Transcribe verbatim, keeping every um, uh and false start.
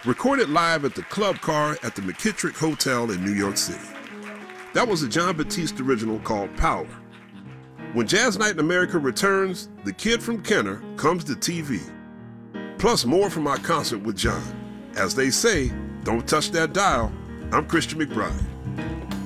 recorded live at the Club Car at the McKittrick Hotel in New York City. That was a Jon Batiste original called Power. When Jazz Night in America returns, The Kid from Kenner comes to T V. Plus more from our concert with Jon. As they say, don't touch that dial. I'm Christian McBride.